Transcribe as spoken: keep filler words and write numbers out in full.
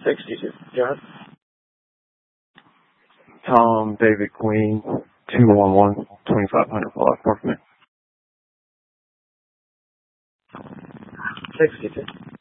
sixty-two. John? Tom David Queen, two one one, twenty-five hundred block apartment. sixty-two.